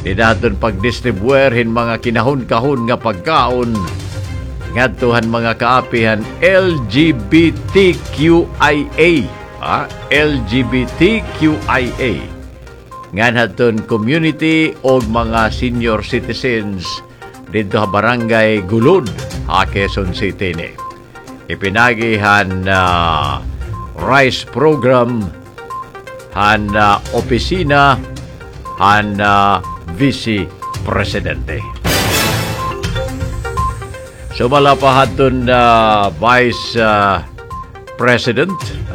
Dinaton pagdistribuerhin mga kinahon-kahon nga pagkaon ngadtuhan mga kaapihan LGBTQIA. LGBTQIA. Nganhaton community o mga senior citizens dito sa barangay Gulod, Quezon City ni. Ipinagihan rice program han opisina han vice presidente. So malapahaton vice president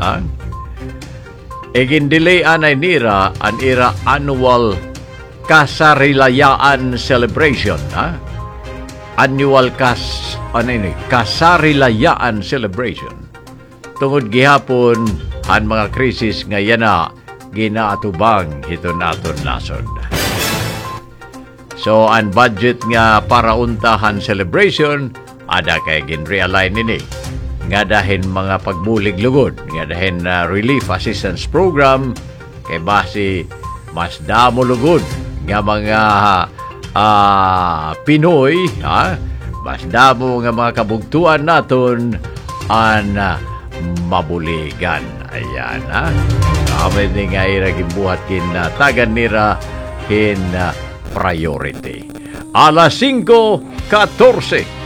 igindilayan ay nira an ira annual kasarilayaan celebration. Annual kasarilayaan celebration. Tungod gihapon han mga krisis nga yana ginaatubang hito naton nasod. So ang budget nga para untahan celebration ada kay gin-realign nini. Nga dahin mga pagbulig lugod, nga dahin relief assistance program kay base mas damo lugod nga mga Pinoy, mas damo nga mga kabugtuan naton an mabuligan. Ayan, Kamay ni nga iragimbuhat kin tagan nira kin priority. Alas 5:14